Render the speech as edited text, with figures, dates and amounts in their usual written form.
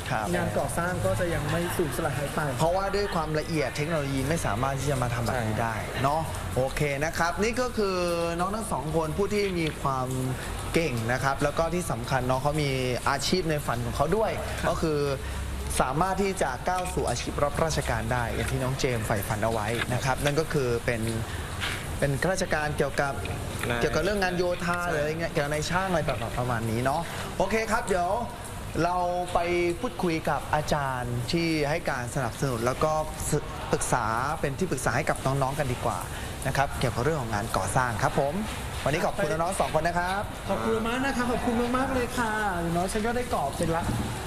งานก่อสร้างก็จะยังไม่สูญสลายหายไปเพราะว่าด้วยความละเอียดเทคโนโลยีไม่สามารถที่จะมาทำแบบนี้ได้เนาะโอเคนะครับนี่ก็คือน้องทั้งสองคนผู้ที่มีความเก่งนะครับแล้วก็ที่สำคัญน้องเขามีอาชีพในฝันของเขาด้วยก็คือสามารถที่จะก้าวสู่อาชีพรับราชการได้อย่างที่น้องเจมส์ใฝ่ฝันเอาไว้นะครับนั่นก็คือเป็นข้าราชการเกี่ยวกับเรื่องงานโยธาหรืออะไรเงี้ยเกี่ยวกับในช่างอะไรแบบประมาณนี้เนาะโอเคครับเดี๋ยวเราไปพูดคุยกับอาจารย์ที่ให้การสนับสนุนแล้วก็ปรึกษาเป็นที่ปรึกษาให้กับน้องๆกันดีกว่านะครับเกี่ยวกับเรื่องของงานก่อสร้างครับผมวันนี้ขอบคุณน้องๆ2 คนนะครับขอบคุณมากนะคะขอบคุณมากๆเลยค่ะอย่างน้อยฉันก็ได้กรอบเป็นละ